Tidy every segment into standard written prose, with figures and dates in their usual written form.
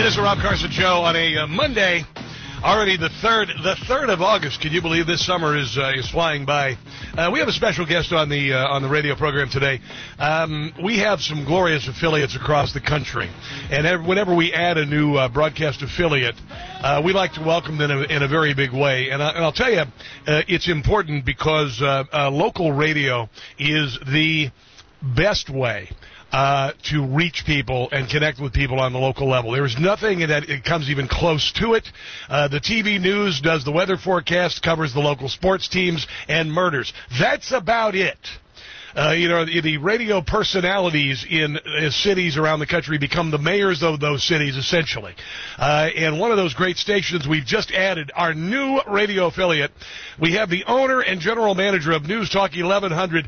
It is the Rob Carson Show on a Monday, already the 3rd of August. Can you believe this summer is flying by? We have a special guest on the radio program today. We have some glorious affiliates across the country, and whenever we add a new broadcast affiliate, we like to welcome them in a very big way. And I'll tell you, it's important because local radio is the best way to reach people and connect with people on the local level. There is nothing that it comes even close to it. The TV news does the weather forecast, covers the local sports teams, and murders. That's about it. The radio personalities in cities around the country become the mayors of those cities, essentially. And one of those great stations we've just added, our new radio affiliate, we have the owner and general manager of News Talk 1100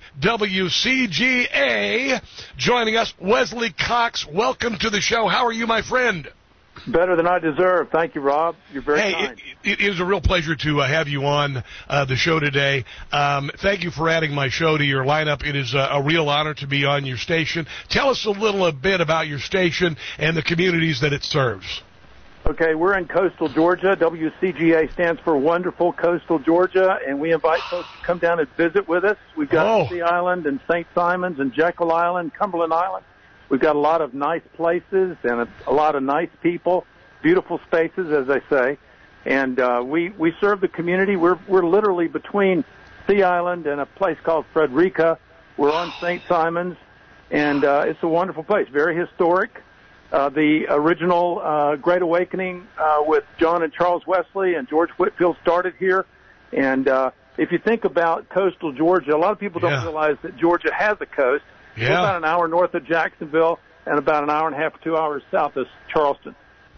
WCGA joining us, Wesley Cox. Welcome to the show. How are you, my friend? Better than I deserve. Thank you, Rob. You're very kind. It is a real pleasure to have you on the show today. Thank you for adding my show to your lineup. It is a real honor to be on your station. Tell us a little bit about your station and the communities that it serves. Okay, we're in coastal Georgia. WCGA stands for Wonderful Coastal Georgia, and we invite folks to come down and visit with us. We've got Sea Island and St. Simons and Jekyll Island, Cumberland Island. We've got a lot of nice places and a lot of nice people, beautiful spaces, as I say. And we serve the community. We're literally between Sea Island and a place called Frederica. We're on St. Simons, and it's a wonderful place, very historic. The original Great Awakening with John and Charles Wesley and George Whitefield started here. And if you think about coastal Georgia, a lot of people don't realize that Georgia has a coast. We're about an hour north of Jacksonville and about an hour and a half, 2 hours south of Charleston.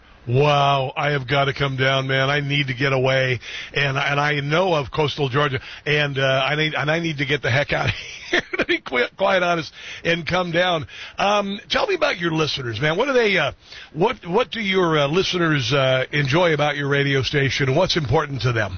Wow, I have got to come down, man. I need to get away, and I know of coastal Georgia, and I need to get the heck out of here, to be quite honest, and come down. Tell me about your listeners, man. What do they? What do your listeners enjoy about your radio station, and what's important to them?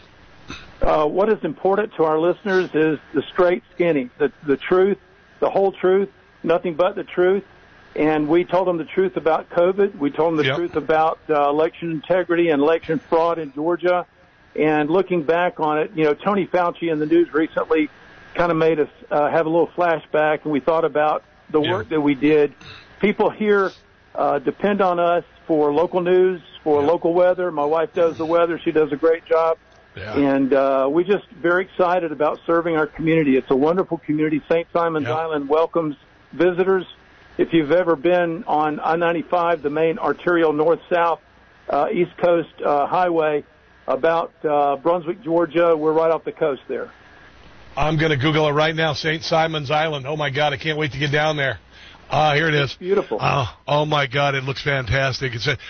What is important to our listeners is the straight skinny, the truth. The whole truth, nothing but the truth. And we told them the truth about COVID. We told them the truth about election integrity and election fraud in Georgia. And looking back on it, Tony Fauci in the news recently kind of made us have a little flashback, and we thought about the work that we did. People here depend on us for local news, for local weather. My wife does the weather. She does a great job. Yeah. And we're just very excited about serving our community. It's a wonderful community. St. Simons Island welcomes visitors. If you've ever been on I-95, the main arterial north-south East Coast highway about Brunswick, Georgia, we're right off the coast there. I'm going to Google it right now, St. Simons Island. Oh, my God, I can't wait to get down there. Here it is. It's beautiful. Oh, my God, it looks fantastic. It's